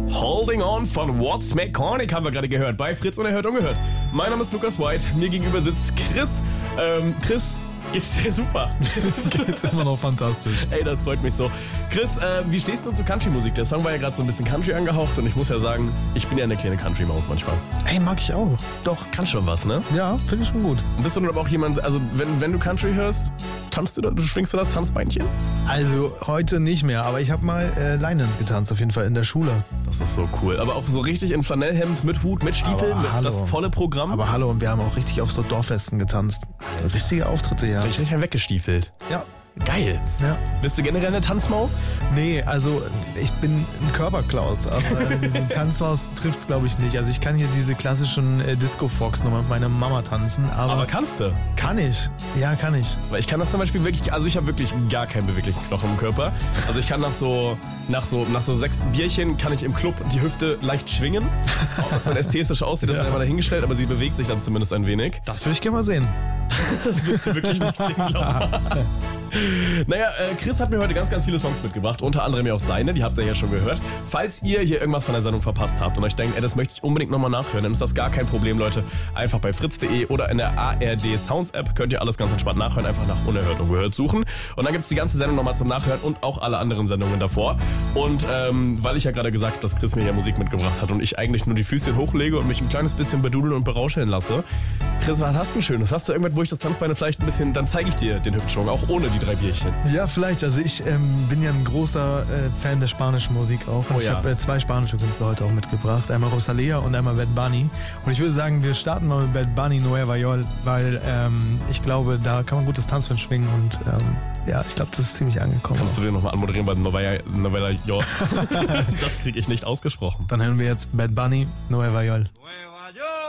Holding On von What's McCormick haben wir gerade gehört bei Fritz Unerhört Ungehört. Mein Name ist Lukas White, mir gegenüber sitzt Chris. Chris, geht's dir super? Geht's immer noch fantastisch. Ey, das freut mich so. Chris, wie stehst du zu Country-Musik? Der Song war ja gerade so ein bisschen Country angehaucht und ich muss ja sagen, ich bin ja eine kleine Country-Maus manchmal. Ey, mag ich auch. Doch, kann schon was, ne? Ja, finde ich schon gut. Und bist du dann aber auch jemand, also wenn du Country hörst, schwingst du das Tanzbeinchen? Also heute nicht mehr, aber ich habe mal Line-Dance getanzt, auf jeden Fall in der Schule. Das ist so cool. Aber auch so richtig in Flanellhemd, mit Hut, mit Stiefeln, mit das volle Programm. Aber hallo, und wir haben auch richtig auf so Dorffesten getanzt. Richtige Auftritte, ja. Bin ich richtig weggestiefelt. Ja. Geil. Ja. Bist du generell eine Tanzmaus? Nee, also ich bin ein Körperklaus, aber diese Tanzmaus trifft's glaube ich nicht. Also ich kann hier diese klassischen Disco-Fox noch mit meiner Mama tanzen, aber kannst du? Kann ich. Ja, kann ich. Weil ich kann das zum Beispiel wirklich, also ich habe wirklich gar keinen beweglichen Knochen im Körper. Also ich kann nach so 6 Bierchen kann ich im Club die Hüfte leicht schwingen. Auch dass man ästhetisch aussieht, das ist einmal dahingestellt, aber sie bewegt sich dann zumindest ein wenig. Das würde ich gerne mal sehen. Das willst du wirklich nicht sehen, glaube ich. Naja, Chris hat mir heute ganz, ganz viele Songs mitgebracht, unter anderem ja auch seine, die habt ihr ja schon gehört. Falls ihr hier irgendwas von der Sendung verpasst habt und euch denkt, das möchte ich unbedingt nochmal nachhören, dann ist das gar kein Problem, Leute. Einfach bei fritz.de oder in der ARD Sounds App könnt ihr alles ganz entspannt nachhören, einfach nach Unerhört und Gehört suchen. Und dann gibt's die ganze Sendung nochmal zum Nachhören und auch alle anderen Sendungen davor. Und weil ich ja gerade gesagt habe, dass Chris mir hier Musik mitgebracht hat und ich eigentlich nur die Füßchen hochlege und mich ein kleines bisschen bedudeln und berauscheln lasse. Chris, was hast du denn Schönes? Hast du irgendwas, wo ich das Tanzbein vielleicht ein bisschen, dann zeige ich dir den Hüftschwung, auch ohne die 3 Bierchen. Ja, vielleicht. Also ich bin ja ein großer Fan der spanischen Musik auch. Und ich habe 2 spanische Künstler heute auch mitgebracht. Einmal Rosalía und einmal Bad Bunny. Und ich würde sagen, wir starten mal mit Bad Bunny Nueva York, weil ich glaube, da kann man gut das Tanzbein schwingen und ja, ich glaube, das ist ziemlich angekommen. Kannst du den nochmal anmoderieren bei Nueva York? Das kriege ich nicht ausgesprochen. Dann hören wir jetzt Bad Bunny Nueva York.